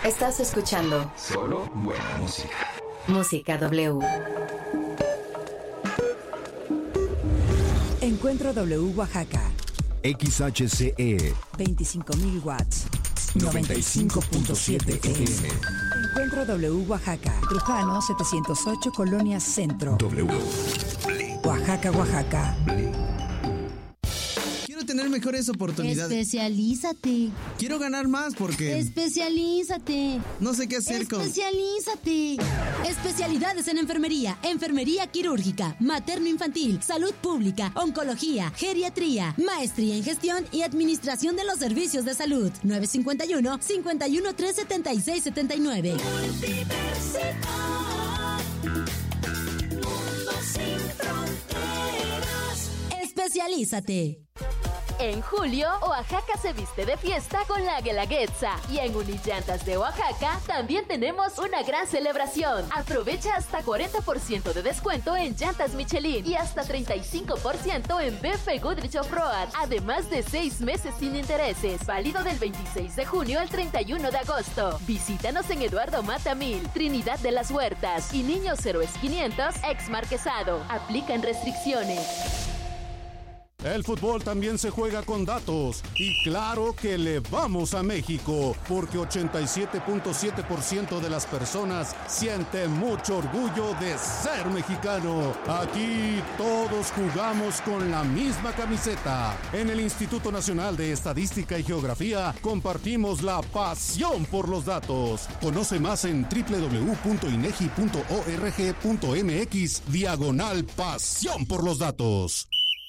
Estás escuchando solo buena música. Música W. Encuentro W Oaxaca. XHCE 25.000 watts. 95.7 FM. Encuentro W Oaxaca. Trujano 708 Colonia Centro. W. Oaxaca, Oaxaca. Quiero tener mejores oportunidades. Especialízate. Quiero ganar más porque... Especialízate. No sé qué hacer Especialízate. Especialidades en enfermería, enfermería quirúrgica, materno-infantil, salud pública, oncología, geriatría, maestría en gestión y administración de los servicios de salud. 951-513-7679. Especialízate. En julio, Oaxaca se viste de fiesta con la Guelaguetza. Y en Unillantas de Oaxaca también tenemos una gran celebración. Aprovecha hasta 40% de descuento en llantas Michelin y hasta 35% en BF Goodrich Off-Road. Además de 6 meses sin intereses. Válido del 26 de junio al 31 de agosto. Visítanos en Eduardo Mata 1000, Trinidad de las Huertas y Niños Héroes 500, ex Marquesado. Aplican restricciones. El fútbol también se juega con datos y claro que le vamos a México porque 87.7% de las personas siente mucho orgullo de ser mexicano. Aquí todos jugamos con la misma camiseta. En el Instituto Nacional de Estadística y Geografía compartimos la pasión por los datos. Conoce más en www.inegi.org.mx/pasión por los datos.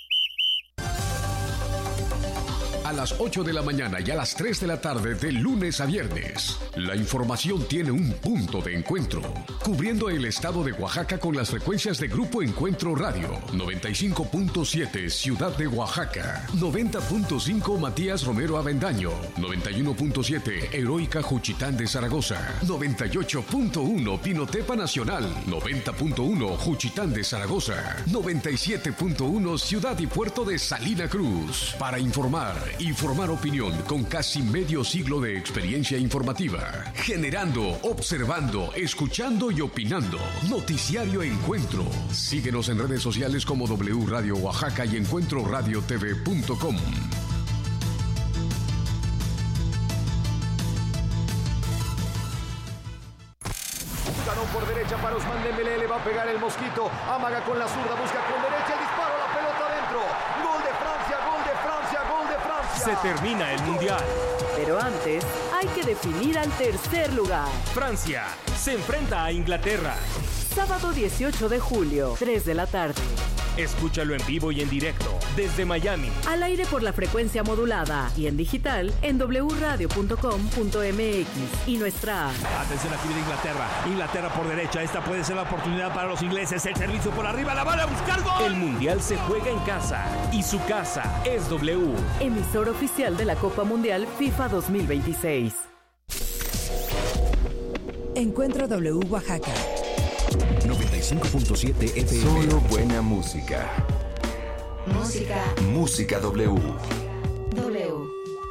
A las 8 de la mañana y a las 3 de la tarde de lunes a viernes. La información tiene un punto de encuentro, cubriendo el estado de Oaxaca con las frecuencias de Grupo Encuentro Radio, 95.7 Ciudad de Oaxaca, 90.5 Matías Romero Avendaño, 91.7 Heroica Juchitán de Zaragoza, 98.1 Pinotepa Nacional, 90.1 Juchitán de Zaragoza, 97.1 Ciudad y Puerto de Salina Cruz. Para informar y formar opinión con casi medio siglo de experiencia informativa. Generando, observando, escuchando y opinando. Noticiario Encuentro. Síguenos en redes sociales como W Radio Oaxaca y encuentroradiotv.com. Ganó por derecha para Ousmane Dembélé, le va a pegar el mosquito. Amaga con la zurda, busca con derecha el disparo, la pelota adentro. Gol de Francia, gol de Francia, gol de Francia. Se termina el Mundial. Pero antes hay que definir al tercer lugar. Francia se enfrenta a Inglaterra. Sábado 18 de julio, 3 de la tarde. Escúchalo en vivo y en directo desde Miami. Al aire por la frecuencia modulada y en digital en wradio.com.mx y nuestra app. Atención, aquí viene Inglaterra. Inglaterra por derecha. Esta puede ser la oportunidad para los ingleses. El servicio por arriba. La van a buscar gol. El Mundial se juega en casa y su casa es W. Emisor oficial de la Copa Mundial FIFA 2026. Encuentro W Oaxaca. 95.7 FM. Solo buena música. Música W. W.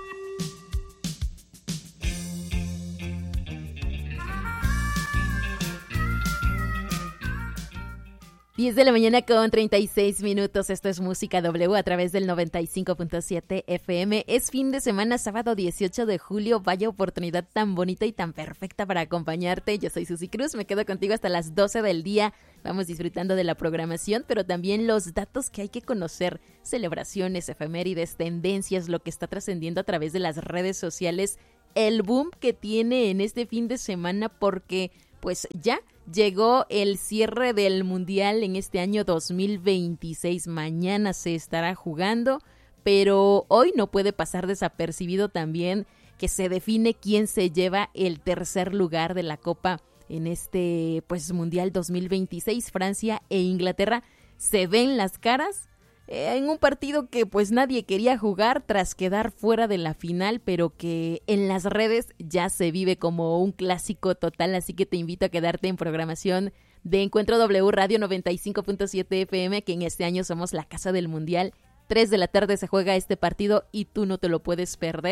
10 de la mañana con 36 minutos. Esto es Música W a través del 95.7 FM. Es fin de semana, sábado 18 de julio. Vaya oportunidad tan bonita y tan perfecta para acompañarte. Yo soy Susi Cruz, me quedo contigo hasta las 12 del día. Vamos disfrutando de la programación, pero también los datos que hay que conocer. Celebraciones, efemérides, tendencias, lo que está trascendiendo a través de las redes sociales. El boom que tiene en este fin de semana porque pues ya llegó el cierre del Mundial en este año 2026. Mañana se estará jugando, pero hoy no puede pasar desapercibido también que se define quién se lleva el tercer lugar de la Copa en este pues Mundial 2026. Francia e Inglaterra se ven las caras en un partido que pues nadie quería jugar tras quedar fuera de la final, pero que en las redes ya se vive como un clásico total, así que te invito a quedarte en programación de Encuentro W Radio 95.7 FM, que en este año somos la casa del Mundial. 3 de la tarde se juega este partido y tú no te lo puedes perder.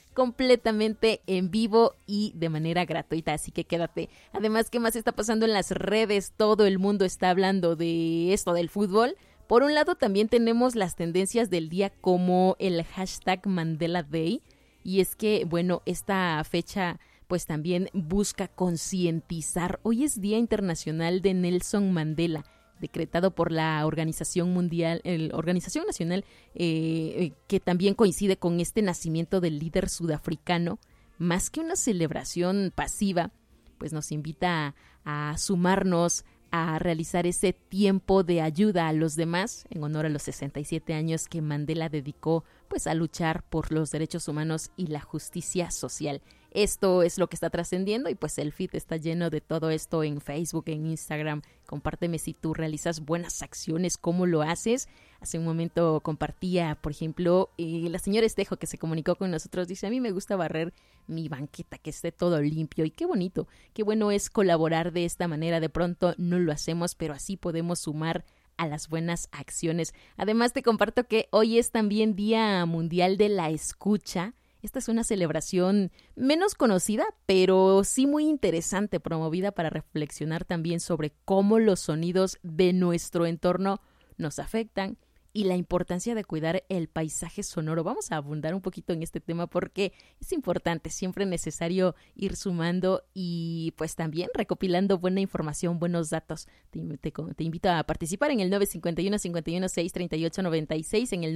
completamente en vivo y de manera gratuita, así que quédate. Además, ¿qué más está pasando en las redes? Todo el mundo está hablando de esto del fútbol. Por un lado, también tenemos las tendencias del día como el hashtag Mandela Day, y es que, bueno, esta fecha pues también busca concientizar. Hoy es Día Internacional de Nelson Mandela, decretado por la Organización Nacional, que también coincide con este nacimiento del líder sudafricano. Más que una celebración pasiva, pues nos invita a sumarnos, a realizar ese tiempo de ayuda a los demás en honor a los 67 años que Mandela dedicó pues a luchar por los derechos humanos y la justicia social. Esto es lo que está trascendiendo y pues el feed está lleno de todo esto en Facebook, en Instagram. Compárteme si tú realizas buenas acciones, cómo lo haces. Hace un momento compartía, por ejemplo, la señora Estejo, que se comunicó con nosotros, dice: a mí me gusta barrer mi banqueta, que esté todo limpio, y qué bonito, qué bueno es colaborar de esta manera. De pronto no lo hacemos, pero así podemos sumar a las buenas acciones. Además te comparto que hoy es también Día Mundial de la Escucha. Esta es una celebración menos conocida, pero sí muy interesante, promovida para reflexionar también sobre cómo los sonidos de nuestro entorno nos afectan y la importancia de cuidar el paisaje sonoro. Vamos a abundar un poquito en este tema porque es importante, siempre necesario ir sumando y pues también recopilando buena información, buenos datos. Te invito a participar en el 951-51-638-96, en el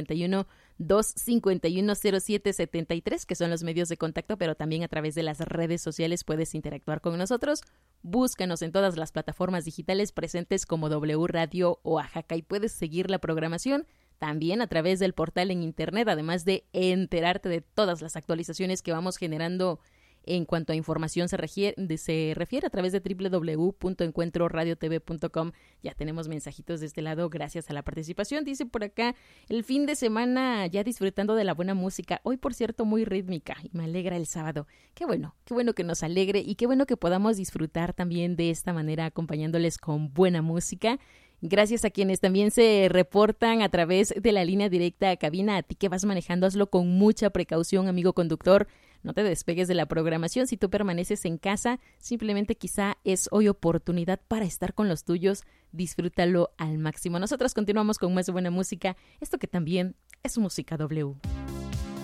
951-251-0773, que son los medios de contacto, pero también a través de las redes sociales puedes interactuar con nosotros. Búscanos en todas las plataformas digitales presentes como W Radio Oaxaca y puedes seguir la programación también a través del portal en internet, además de enterarte de todas las actualizaciones que vamos generando en cuanto a información se refiere a través de www.encuentroradiotv.com. Ya tenemos mensajitos de este lado, gracias a la participación. Dice por acá: el fin de semana ya disfrutando de la buena música. Hoy, por cierto, muy rítmica y me alegra el sábado. Qué bueno que nos alegre y qué bueno que podamos disfrutar también de esta manera, acompañándoles con buena música. Gracias a quienes también se reportan a través de la línea directa a cabina. A ti que vas manejando, hazlo con mucha precaución, amigo conductor. No te despegues de la programación. Si tú permaneces en casa, simplemente quizá es hoy oportunidad para estar con los tuyos. Disfrútalo al máximo. Nosotros continuamos con más buena música. Esto que también es Música W.